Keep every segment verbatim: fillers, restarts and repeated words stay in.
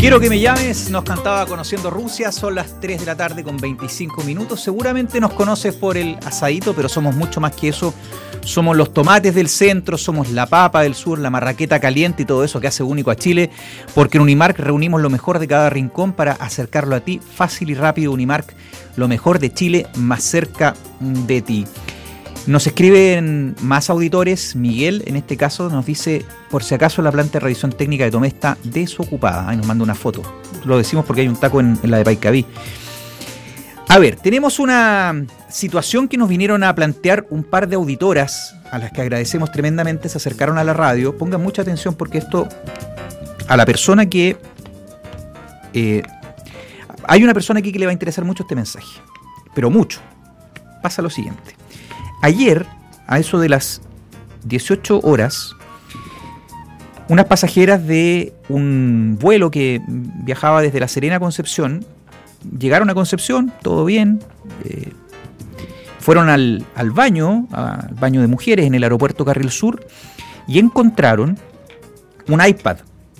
Quiero que me llames, nos cantaba Conociendo Rusia, son las tres de la tarde con veinticinco minutos. Seguramente nos conoces por el asadito, pero somos mucho más que eso. Somos los tomates del centro, somos la papa del sur, la marraqueta caliente y todo eso que hace único a Chile, porque en Unimark reunimos lo mejor de cada rincón para acercarlo a ti fácil y rápido. Unimark, lo mejor de Chile más cerca de ti. Nos escriben más auditores. Miguel, en este caso, nos dice, por si acaso la planta de revisión técnica de Tomé está desocupada. Ahí nos manda una foto. Lo decimos porque hay un taco en, en la de Paicaví. A ver, tenemos una situación que nos vinieron a plantear un par de auditoras, a las que agradecemos tremendamente, se acercaron a la radio. Pongan mucha atención porque esto, a la persona que... Eh, hay una persona aquí que le va a interesar mucho este mensaje, pero mucho. Pasa lo siguiente. Ayer, a eso de las dieciocho horas, unas pasajeras de un vuelo que viajaba desde La Serena a Concepción, llegaron a Concepción, todo bien, eh, fueron al, al baño, al baño de mujeres en el aeropuerto Carril Sur, y encontraron un iPad.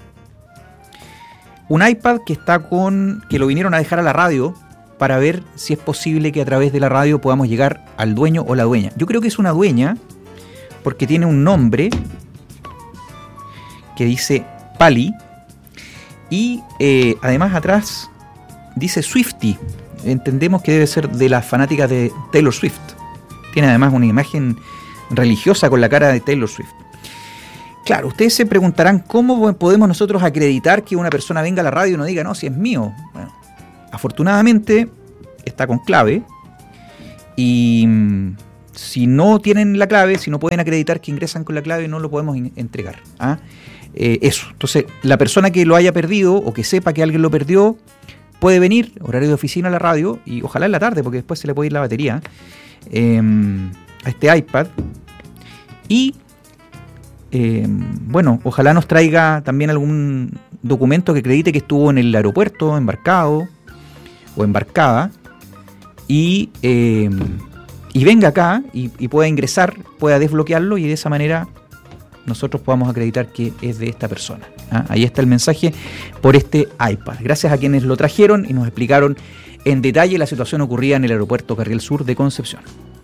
Un iPad que está con, que lo vinieron a dejar a la radio, para ver si es posible que a través de la radio podamos llegar al dueño o la dueña. Yo creo que es una dueña, porque tiene un nombre que dice Pali, y eh, además atrás dice Swiftie. Entendemos que debe ser de las fanáticas de Taylor Swift. Tiene además una imagen religiosa con la cara de Taylor Swift. Claro, ustedes se preguntarán cómo podemos nosotros acreditar que una persona venga a la radio y no diga, no, si es mío. Bueno, afortunadamente está con clave, y si no tienen la clave, si no pueden acreditar que ingresan con la clave, no lo podemos in- entregar. ¿ah? Eh, eso. Entonces, la persona que lo haya perdido o que sepa que alguien lo perdió, puede venir, horario de oficina, a la radio, y ojalá en la tarde, porque después se le puede ir la batería, eh, a este iPad. Y, eh, bueno, ojalá nos traiga también algún documento que acredite que estuvo en el aeropuerto, embarcado o embarcada, y, eh, y venga acá y, y pueda ingresar, pueda desbloquearlo, y de esa manera nosotros podamos acreditar que es de esta persona. ¿ah? Ahí está el mensaje por este iPad. Gracias a quienes lo trajeron y nos explicaron en detalle la situación ocurrida en el aeropuerto Carril Sur de Concepción.